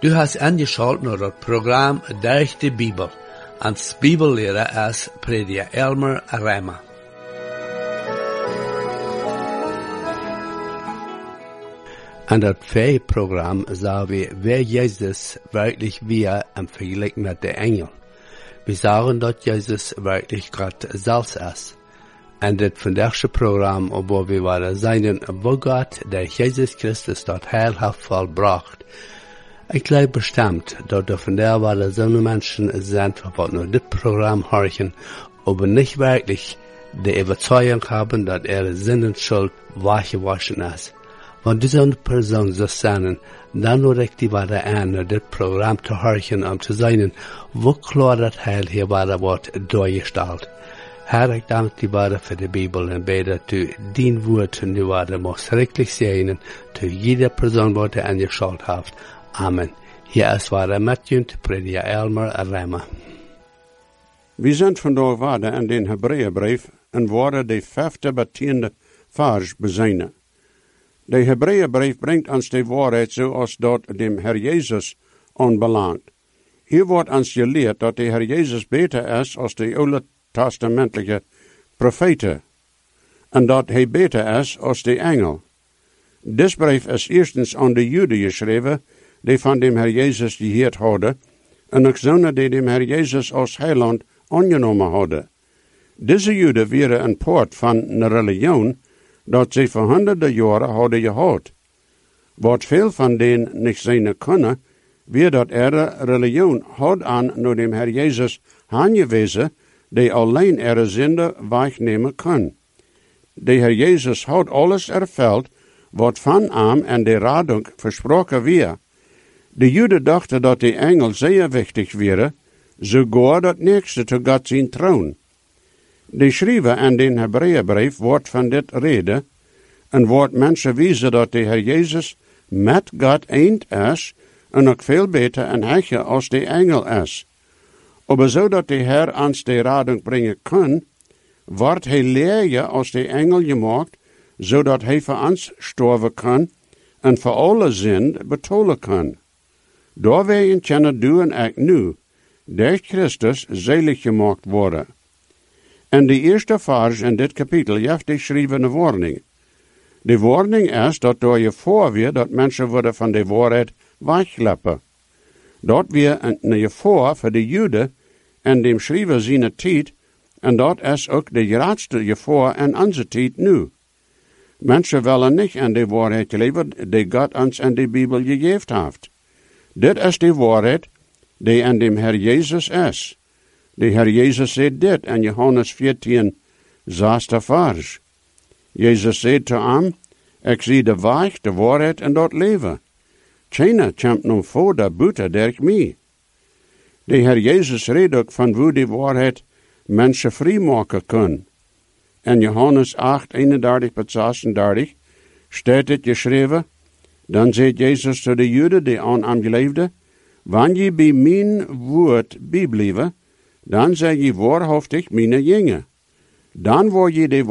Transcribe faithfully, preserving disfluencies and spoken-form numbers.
Du hast angeschaltet naar het programma Durch de Bibel. Als Bibellehrer is prediker Elmer Rema. An dat Fee-Programm sah wir, wer Jesus wirklich wir im Vergleich mit der Engel. Wir sagen, dass Jesus wirklich Gott selbst ist. En dit vandaagse programma, waar we waren zijn, wo Gott, der Jesus Christus dat heil heeft volbracht. Ik geloof bestemd dat er vandaag waren zo'n mensen zijn, wat naar dit programma horen, aber nicht wirklich die Überzeugung haben, dass ihre Sinnenschuld weggewaschen ist. Wenn diese Person so sein, dann nur ich die waren an, naar dit programma te horen, om te zijn, wo klar dat heil hier waren wordt doorgesteld. Herr, ik dank die waarde voor de Bibel en bid dat u dien woord nu waarde mocht schrikkelijk zijn, te jede persoon wat er aangeschaut heeft. Amen. Hier is waarde met u, prediker Elmer Rema. We zijn vandaag waarde in den Hebreeënbrief en worden de vijfde betiende vers bezijnen. De Hebreeënbrief brengt ons de waarheid zoals dat dem Herr Jezus aanbelangt. Hier wordt ons geleerd dat de Herr Jezus beter is als de oude testamentelijke profeten, en dat hij beter is als de engel. Dit brief is eerstens aan de Joden geschreven, die van dem Herr Jezus gehoord hadden, en ook zonen die dem Herr Jezus als heiland aangenomen hadden. Deze Joden waren een poort van een religion, dat ze voor honderden jaren hadden gehad. Wat veel van denen niet zijn kunnen, weer dat er religion had aan naar dem Herr Jezus aangewezen, die alleen er zonde wegnemen kan. De Heer Jezus had alles ervuld, wat van hem en de radung versproken weer. De Joden dachten dat de engel zeer wichtig waren, sogar dat nächste te God zijn troon. De schrijver in den Hebreeënbrief wordt van dit reden, en wordt mensen wijzen dat de Heer Jezus met God eend is, en ook veel beter en heiger als de engel is. Aber zodat de Heer ons de radung brengen kan, wordt hij leer als de engel gemaakt, zodat hij voor ons sterven kan en voor alle zin betolen kan. Doorwegen kunnen du en ik nu, door Christus, zelig gemaakt worden. En de eerste vers in dit kapitel heeft de schrijvende warning. De warning is dat door je voorweer dat mensen worden van de waarheid wegleppen. Dat weer een gevaar voor de Joden en dem schrijver zijn tijd, en dat is ook de grootste gevaar in onze tijd nu. Mensen willen niet in de waarheid leven die God ons in de Bibel gegeven heeft. Dit is de waarheid die in dem Herr Jezus is. De Herr Jezus zei dit in Johannes veertien, zesde vers. Jezus zei te hem, ik zie de weg, de waarheid en dat leven. Keine komt nu voor de buiten durch mij. De Herr Jezus redt ook van hoe de waarheid mensen vrij maken kan. In Johannes acht, eenendertig tot zesendertig staat het geschreven, dan zei Jezus tot de Joden die aan hem geloofden, wanneer je bij mijn woord bijblijven, dan zijn je waarhaftig mijn jongen. Dan word je de